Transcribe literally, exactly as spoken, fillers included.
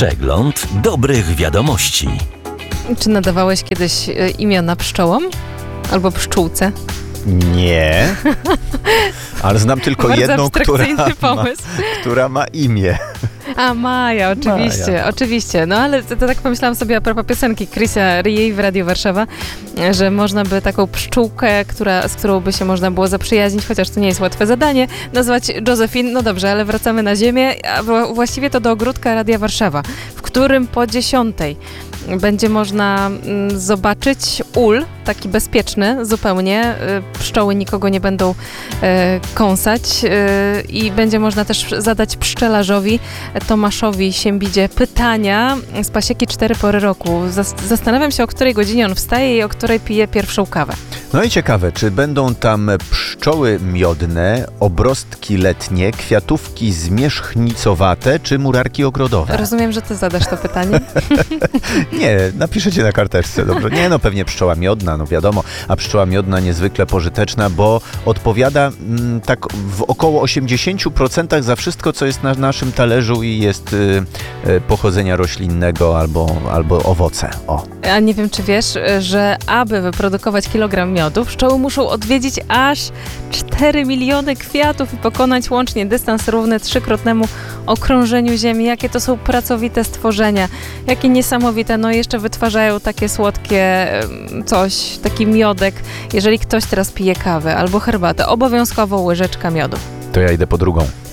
Przegląd dobrych wiadomości. Czy nadawałeś kiedyś y, imiona pszczołom? Albo pszczółce? Nie, ale znam tylko Bardzo jedną, która abstrakcyjny ma, pomysł. która ma imię. A, Maja, oczywiście, Maja. oczywiście. No ale to, to tak pomyślałam sobie a propos piosenki Chrisa Rijej w Radiu Warszawa, że można by taką pszczółkę, która, z którą by się można było zaprzyjaźnić, chociaż to nie jest łatwe zadanie, nazwać Josephine. No dobrze, ale wracamy na ziemię, a wła- właściwie to do ogródka Radia Warszawa, w którym po dziesiątej będzie można mm, zobaczyć ul, taki bezpieczny zupełnie. Y, Pszczoły nikogo nie będą y, kąsać y, i będzie można też zadać pszczelarzowi Tomaszowi Siembidzie pytania z pasieki cztery pory roku. Zas- Zastanawiam się, o której godzinie on wstaje i o której pije pierwszą kawę. No i ciekawe, czy będą tam pszczoły miodne, obrostki letnie, kwiatówki zmierzchnicowate, czy murarki ogrodowe? Rozumiem, że ty zadasz to pytanie. Nie, napiszecie na karteczce, dobrze. Nie, no pewnie pszczoła miodna, no wiadomo, a pszczoła miodna niezwykle pożyteczna, bo odpowiada mm, tak w około osiemdziesiąt procent za wszystko, co jest na naszym talerzu i jest y, y, pochodzenia roślinnego albo, albo owoce. O. A nie wiem, czy wiesz, że aby wyprodukować kilogram miodu, pszczoły muszą odwiedzić aż cztery miliony kwiatów i pokonać łącznie dystans równy trzykrotnemu okrążeniu Ziemi. Jakie to są pracowite stworzenia, jakie niesamowite. No i jeszcze wytwarzają takie słodkie em, coś, taki miodek. Jeżeli ktoś teraz pije kawę albo herbatę, obowiązkowo łyżeczka miodu. To ja idę po drugą.